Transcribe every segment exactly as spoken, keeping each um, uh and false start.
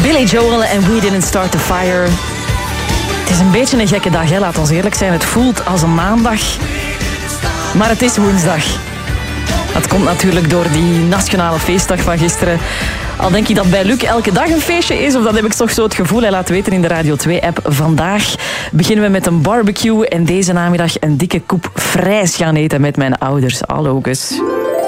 Billy Joel en We Didn't Start the Fire. Het is een beetje een gekke dag, hè? Laat ons eerlijk zijn. Het voelt als een maandag, maar het is woensdag. Dat komt natuurlijk door die nationale feestdag van gisteren. Al denk ik dat bij Luc elke dag een feestje is, of dat heb ik toch zo het gevoel. Hij laat weten in de Radio twee-app. Vandaag beginnen we met een barbecue en deze namiddag een dikke koep frijs gaan eten met mijn ouders. Hallo, Gus. Sta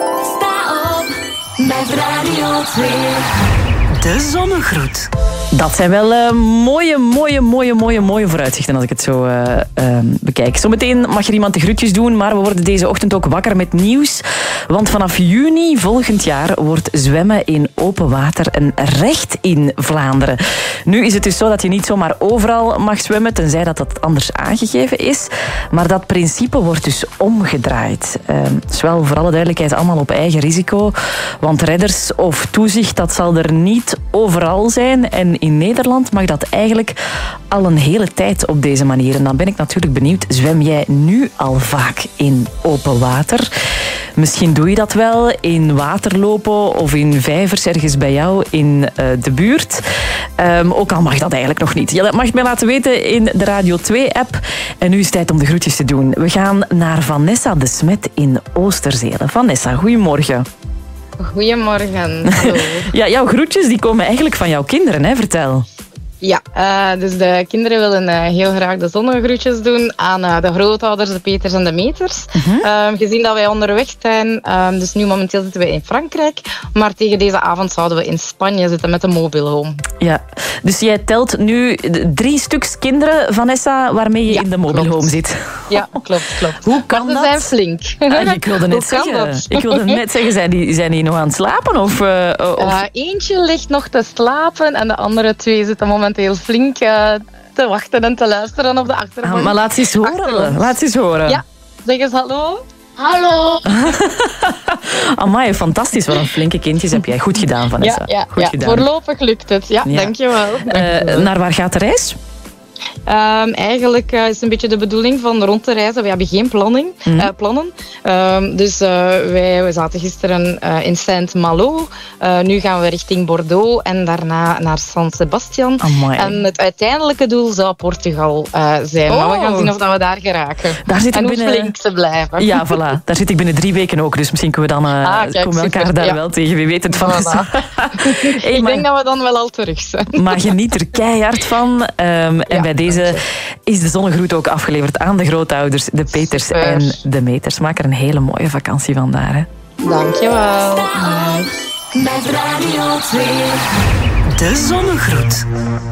op met Radio twee. De zonnegroet. Dat zijn wel uh, mooie, mooie, mooie, mooie, mooie vooruitzichten als ik het zo uh, uh, bekijk. Zometeen mag er iemand de groetjes doen, maar we worden deze ochtend ook wakker met nieuws. Want vanaf juni volgend jaar wordt zwemmen in open water een recht in Vlaanderen. Nu is het dus zo dat je niet zomaar overal mag zwemmen, tenzij dat dat anders aangegeven is. Maar dat principe wordt dus omgedraaid. Uh, dat is wel voor alle duidelijkheid allemaal op eigen risico. Want redders of toezicht, dat zal er niet overal zijn. En in Nederland mag dat eigenlijk al een hele tijd op deze manier. En dan ben ik natuurlijk benieuwd, zwem jij nu al vaak in open water? Misschien doe je dat wel in waterlopen of in vijvers ergens bij jou in uh, de buurt. Um, ook al mag dat eigenlijk nog niet. Ja, dat mag je mij laten weten in de Radio twee-app. En nu is het tijd om de groetjes te doen. We gaan naar Vanessa de Smet in Oosterzele. Vanessa, goedemorgen. Goedemorgen, hallo. Ja, jouw groetjes die komen eigenlijk van jouw kinderen, hè? Vertel. Ja, uh, dus de kinderen willen uh, heel graag de zonnegroetjes doen aan uh, de grootouders, de Peters en de Meters. Uh-huh. Um, gezien dat wij onderweg zijn, um, dus nu momenteel zitten we in Frankrijk, maar tegen deze avond zouden we in Spanje zitten met de mobile home. Ja, dus jij telt nu drie stuks kinderen, Vanessa, waarmee je ja, in de mobile home zit. Ja, klopt, klopt. Hoe kan maar ze dat? zijn flink. Ah, ik wilde net zeggen, ik wilde net zeggen, zijn die, zijn die nog aan het slapen? Of, uh, of... Uh, eentje ligt nog te slapen en de andere twee zitten momenteel heel flink uh, te wachten en te luisteren op de achtergrond. Ah, maar laat ze eens horen. Laat ze eens horen. Ja, zeg eens hallo. Hallo. Amai, fantastisch. Wat een flinke kindjes heb jij. Goed gedaan, Vanessa. Ja, ja, Goed ja. gedaan. Voorlopig lukt het. Ja, ja. Dankjewel. dankjewel. Uh, naar waar gaat de reis? Um, eigenlijk uh, is het een beetje de bedoeling van rond te reizen. We hebben geen planning, mm. uh, plannen. Um, dus uh, wij we zaten gisteren uh, in Saint-Malo. Uh, nu gaan we richting Bordeaux en daarna naar San Sebastian. Amai. En het uiteindelijke doel zou Portugal uh, zijn. Oh. Maar we gaan zien of dat we daar geraken. Daar zit en ik hoe binnen... flink te blijven. Ja, voilà. Daar zit ik binnen drie weken ook. Dus misschien kunnen we dan uh, ah, kijk, komen we elkaar super. daar ja. wel tegen. Wie weet het van. Voilà. hey, ik maar... denk dat we dan wel al terug zijn. Maar geniet er keihard van. Um, en ja, bij deze is de zonnegroet ook afgeleverd aan de grootouders, de Peters Super. En de Meters. Maak er een hele mooie vakantie van daar. Hè. Dankjewel. Met Radio twee. De zonnegroet.